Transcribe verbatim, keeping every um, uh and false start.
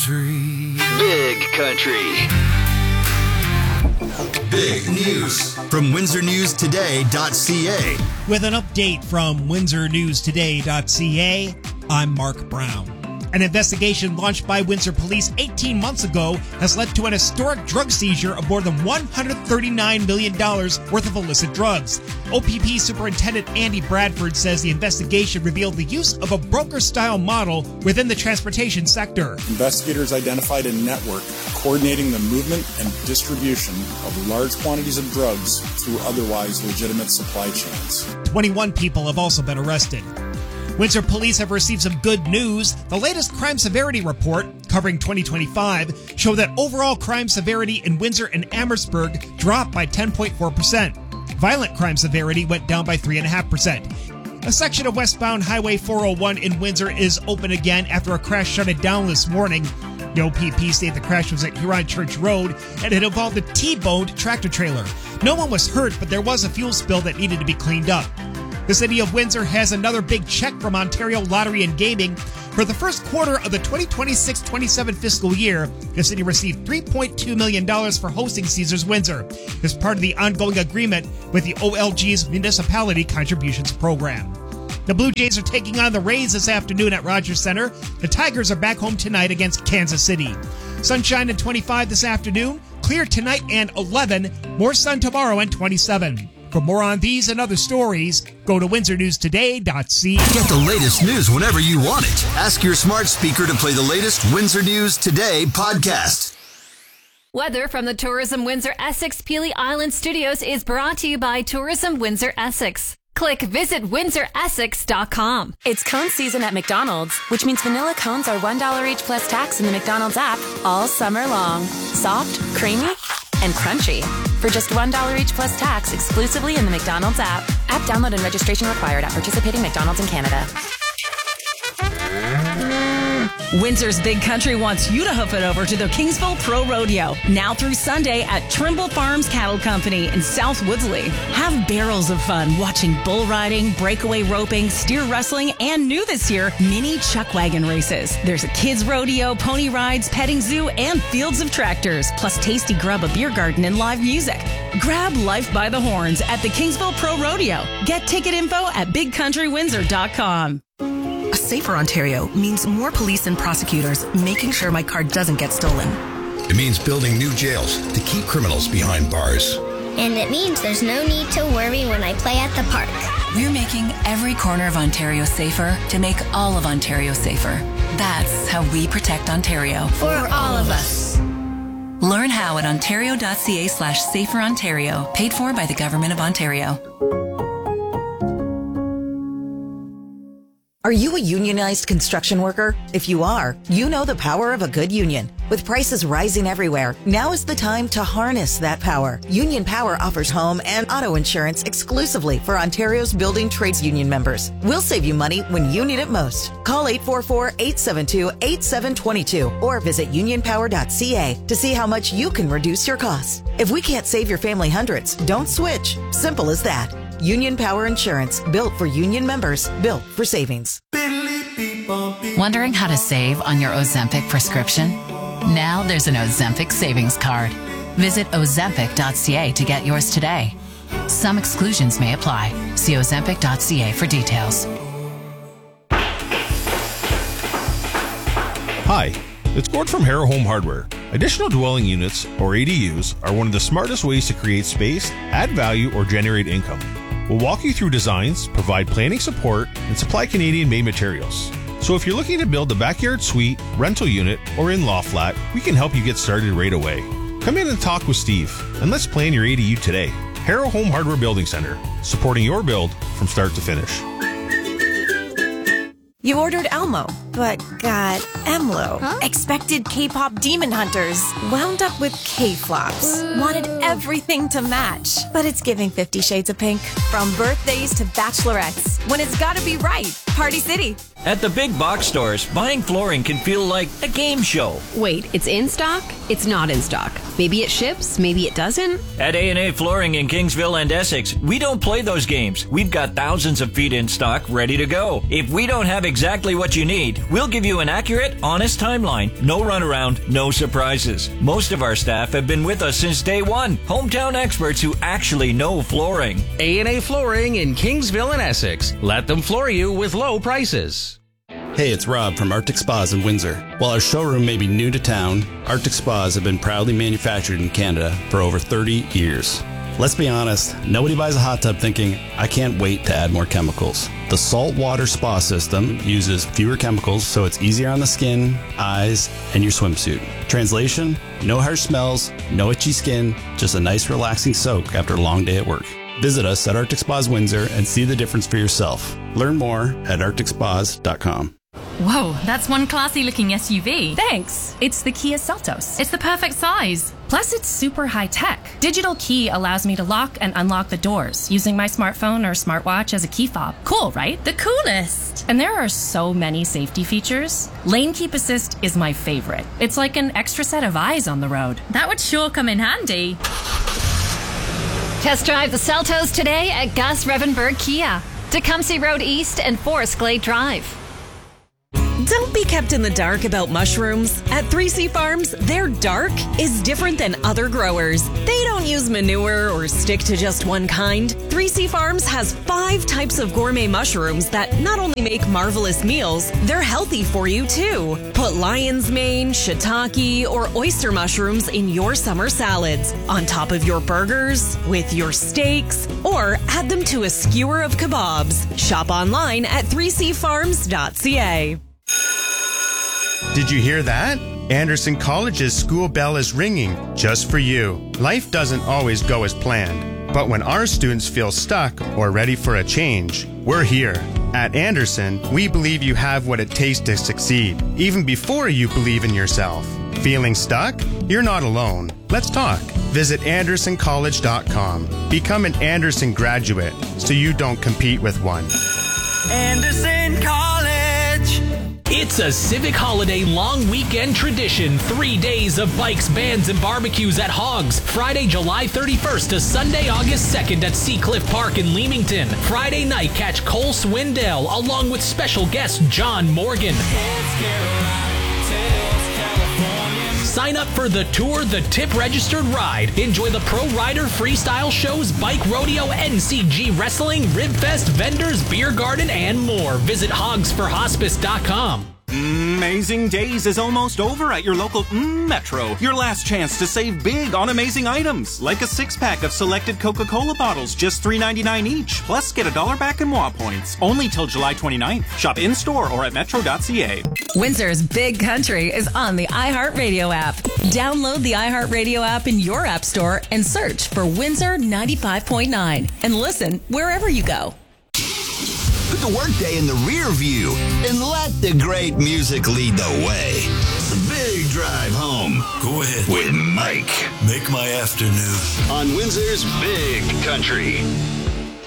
country. Big country. Big news from Windsor News Today dot C A. With an update from Windsor News Today dot C A, I'm Mark Brown. An investigation launched by Windsor Police eighteen months ago has led to an historic drug seizure of more than one hundred thirty-nine million dollars worth of illicit drugs. O P P Superintendent Andy Bradford says the investigation revealed the use of a broker-style model within the transportation sector. Investigators identified a network coordinating the movement and distribution of large quantities of drugs through otherwise legitimate supply chains. twenty-one people have also been arrested. Windsor police have received some good news. The latest crime severity report, covering twenty twenty-five, showed that overall crime severity in Windsor and Amherstburg dropped by ten point four percent. Violent crime severity went down by three point five percent. A section of westbound Highway four oh one in Windsor is open again after a crash shut it down this morning. The O P P stated the crash was at Huron Church Road and it involved a T-boned tractor trailer. No one was hurt, but there was a fuel spill that needed to be cleaned up. The City of Windsor has another big check from Ontario Lottery and Gaming. For the first quarter of the twenty twenty-six twenty-seven fiscal year, the city received three point two million dollars for hosting Caesars Windsor as part of the ongoing agreement with the O L G's Municipality Contributions Program. The Blue Jays are taking on the Rays this afternoon at Rogers Center. The Tigers are back home tonight against Kansas City. Sunshine at twenty-five this afternoon, clear tonight and eleven, more sun tomorrow and twenty-seven. For more on these and other stories, go to Windsor News Today dot C A. Get the latest news whenever you want it. Ask your smart speaker to play the latest Windsor News Today podcast. Weather from the Tourism Windsor Essex Peely Island Studios is brought to you by Tourism Windsor Essex. Click visit windsor essex dot com. It's cone season at McDonald's, which means vanilla cones are one dollar each plus tax in the McDonald's app all summer long. Soft, creamy, and crunchy. For just one dollar each plus tax exclusively in the McDonald's app. App download and registration required at participating McDonald's in Canada. Windsor's Big Country wants you to hoof it over to the Kingsville Pro Rodeo, now through Sunday at Trimble Farms Cattle Company in South Woodsley. Have barrels of fun watching bull riding, breakaway roping, steer wrestling, and new this year, mini chuck wagon races. There's a kids rodeo, pony rides, petting zoo, and fields of tractors, plus tasty grub, a beer garden, and live music. Grab life by the horns at the Kingsville Pro Rodeo. Get ticket info at big country windsor dot com. A safer Ontario means more police and prosecutors making sure my car doesn't get stolen. It means building new jails to keep criminals behind bars. And it means there's no need to worry when I play at the park. We're making every corner of Ontario safer to make all of Ontario safer. That's how we protect Ontario. For, For all of us. Learn how at ontario dot c a slash safer Ontario. Paid for by the Government of Ontario. Are you a unionized construction worker? If you are, you know the power of a good union. With prices rising everywhere, now is the time to harness that power. Union Power offers home and auto insurance exclusively for Ontario's building trades union members. We'll save you money when you need it most. Call eight four four, eight seven two, eight seven two two or visit union power dot c a to see how much you can reduce your costs. If we can't save your family hundreds, don't switch. Simple as that. Union Power Insurance, built for union members, built for savings. Wondering how to save on your Ozempic prescription? Now there's an Ozempic savings card. Visit ozempic dot c a to get yours today. Some exclusions may apply. See ozempic dot c a for details. Hi, it's Gord from Harrow Home Hardware. Additional dwelling units, or A D Us, are one of the smartest ways to create space, add value, or generate income. We'll walk you through designs, provide planning support, and supply Canadian-made materials. So if you're looking to build a backyard suite, rental unit, or in-law flat, we can help you get started right away. Come in and talk with Steve, and let's plan your A D U today. Harrow Home Hardware Building Center, supporting your build from start to finish. You ordered Elmo, but got Emlo. Huh? Expected K-pop demon hunters. Wound up with K-flops. Wanted everything to match. But it's giving Fifty Shades of Pink. From birthdays to bachelorettes. When it's gotta be right. Party City. At the big box stores, buying flooring can feel like a game show. Wait, it's in stock? It's not in stock. Maybe it ships, maybe it doesn't? At A and A Flooring in Kingsville and Essex, we don't play those games. We've got thousands of feet in stock ready to go. If we don't have exactly what you need, we'll give you an accurate, honest timeline. No runaround, no surprises. Most of our staff have been with us since day one. Hometown experts who actually know flooring. A and A Flooring in Kingsville and Essex. Let them floor you with low prices. Hey, it's Rob from Arctic Spas in Windsor. While our showroom may be new to town, Arctic Spas have been proudly manufactured in Canada for over thirty years. Let's be honest, nobody buys a hot tub thinking, I can't wait to add more chemicals. The saltwater spa system uses fewer chemicals, so it's easier on the skin, eyes, and your swimsuit. Translation, no harsh smells, no itchy skin, just a nice relaxing soak after a long day at work. Visit us at Arctic Spas Windsor and see the difference for yourself. Learn more at arctic spas dot com. Whoa, that's one classy-looking S U V. Thanks. It's the Kia Seltos. It's the perfect size. Plus, it's super high-tech. Digital key allows me to lock and unlock the doors using my smartphone or smartwatch as a key fob. Cool, right? The coolest. And there are so many safety features. Lane Keep Assist is my favorite. It's like an extra set of eyes on the road. That would sure come in handy. Test drive the Seltos today at Gus Revenberg Kia, Tecumseh Road East and Forest Glade Drive. Don't be kept in the dark about mushrooms. At three C Farms, their dark is different than other growers. They don't use manure or stick to just one kind. three C Farms has five types of gourmet mushrooms that not only make marvelous meals, they're healthy for you too. Put lion's mane, shiitake, or oyster mushrooms in your summer salads, on top of your burgers, with your steaks, or add them to a skewer of kebabs. Shop online at three c farms dot c a. Did you hear that? Anderson College's school bell is ringing just for you. Life doesn't always go as planned, but when our students feel stuck or ready for a change, we're here. At Anderson, we believe you have what it takes to succeed, even before you believe in yourself. Feeling stuck? You're not alone. Let's talk. Visit anderson college dot com. Become an Anderson graduate so you don't compete with one. Anderson College! It's a civic holiday long weekend tradition. Three days of bikes, bands, and barbecues at Hogs. Friday, July thirty-first to Sunday, August second at Seacliff Park in Leamington. Friday night, catch Cole Swindell along with special guest John Morgan. Sign up for the tour, the tip registered ride. Enjoy the pro rider freestyle shows, bike rodeo, N C G wrestling, Ribfest, vendors, beer garden, and more. Visit hogs for hospice dot com. Amazing Days is almost over at your local mm, Metro. Your last chance to save big on amazing items, like a six-pack of selected Coca-Cola bottles, just three ninety-nine each. Plus, get a dollar back in W A points. Only till July twenty-ninth. Shop in-store or at metro dot c a. Windsor's Big Country is on the iHeartRadio app. Download the iHeartRadio app in your app store and search for Windsor ninety-five point nine and listen wherever you go. Put the workday in the rear view and let the great music lead the way. The Big Drive Home. Go ahead. With Mike. Make my afternoon. On Windsor's Big Country.